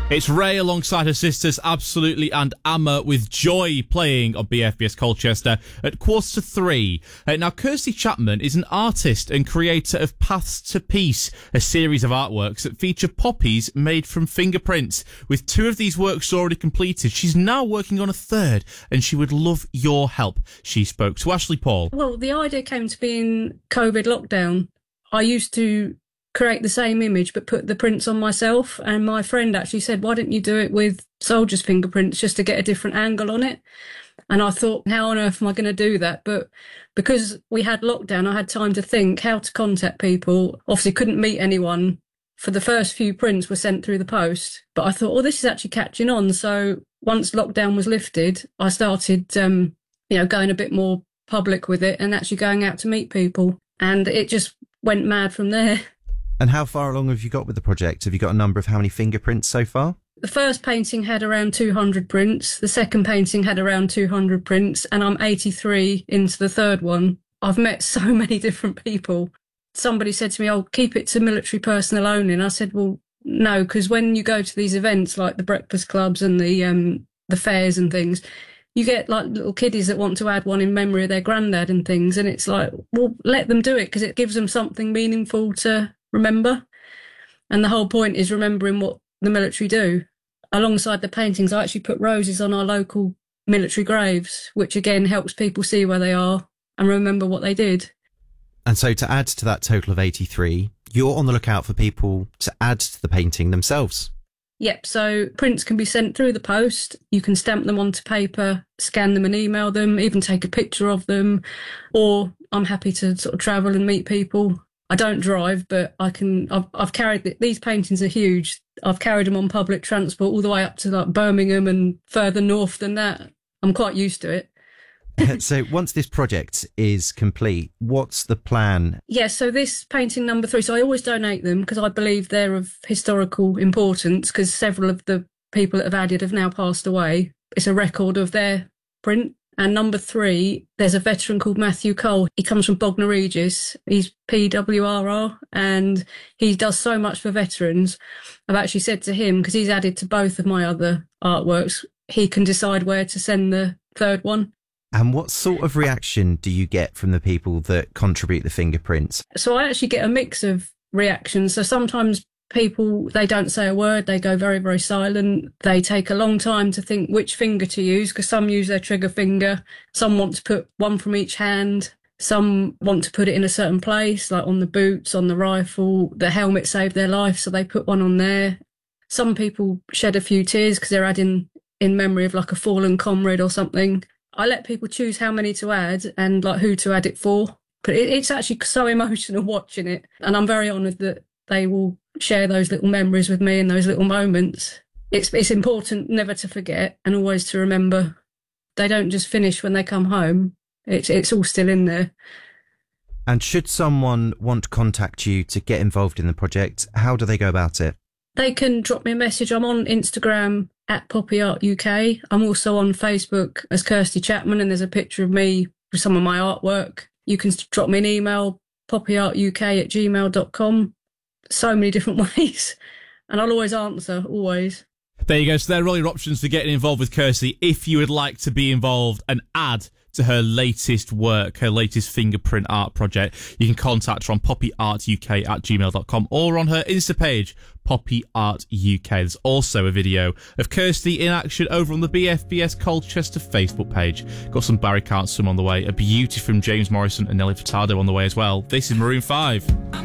It's Ray alongside her sisters Absolutely and Amma with Joy playing on BFBS Colchester at 2:45. Now, Kirsty Chapman is an artist and creator of Paths to Peace, a series of artworks that feature poppies made from fingerprints. With 2 of these works already completed, she's now working on a 3rd, and she would love your help. She spoke to Ashley Paul. Well, the idea came to be in COVID lockdown. I used to create the same image but put the prints on myself, and my friend actually said, why don't you do it with soldiers' fingerprints just to get a different angle on it? And I thought, how on earth am I going to do that? But because we had lockdown, I had time to think how to contact people. Obviously couldn't meet anyone. For the first few prints were sent through the post, but I thought, this is actually catching on. So once lockdown was lifted, I started going a bit more public with it and actually going out to meet people, and it just went mad from there. And how far along have you got with the project? Have you got a number of how many fingerprints so far? The first painting had around 200 prints. The second painting had around 200 prints. And I'm 83 into the 3rd one. I've met so many different people. Somebody said to me, keep it to military personnel only. And I said, well, no, because when you go to these events like the breakfast clubs and the fairs and things, you get like little kiddies that want to add one in memory of their granddad and things. And it's like, well, let them do it because it gives them something meaningful to remember. And the whole point is remembering what the military do. Alongside the paintings, I actually put roses on our local military graves, which again helps people see where they are and remember what they did. And so to add to that total of 83, you're on the lookout for people to add to the painting themselves. Yep, so prints can be sent through the post. You can stamp them onto paper, scan them and email them, even take a picture of them. Or I'm happy to sort of travel and meet people. I don't drive, but I've carried, these paintings are huge. I've carried them on public transport all the way up to like Birmingham and further north than that. I'm quite used to it. So once this project is complete, what's the plan? Yeah, so this painting number 3, so I always donate them because I believe they're of historical importance because several of the people that have added have now passed away. It's a record of their print. And number 3, there's a veteran called Matthew Cole. He comes from Bognor Regis. He's PWRR and he does so much for veterans. I've actually said to him, because he's added to both of my other artworks, he can decide where to send the 3rd one. And what sort of reaction do you get from the people that contribute the fingerprints? So I actually get a mix of reactions. So sometimes people, they don't say a word, they go very, very silent. They take a long time to think which finger to use because some use their trigger finger. Some want to put one from each hand. Some want to put it in a certain place, like on the boots, on the rifle. The helmet saved their life, so they put one on there. Some people shed a few tears because they're adding in memory of like a fallen comrade or something. I let people choose how many to add and like who to add it for. But it's actually so emotional watching it. And I'm very honoured that they will share those little memories with me in those little moments. It's important never to forget and always to remember they don't just finish when they come home. It's all still in there. And should someone want to contact you to get involved in the project, how do they go about it? They can drop me a message. I'm on Instagram at Poppy Art UK. I'm also on Facebook as Kirsty Chapman, and there's a picture of me with some of my artwork. You can drop me an email, poppyartuk@gmail.com. So many different ways, and I'll always answer, always. There you go. So there are all your options for getting involved with Kirsty if you would like to be involved and add to her latest work, her latest fingerprint art project. You can contact her on poppyartuk@gmail.com or on her Insta page, Poppy Art UK. There's also a video of Kirsty in action over on the BFBS Colchester Facebook page. Got some Barry Cartson on the way, a beauty from James Morrison and Nelly Furtado on the way as well. This is Maroon 5.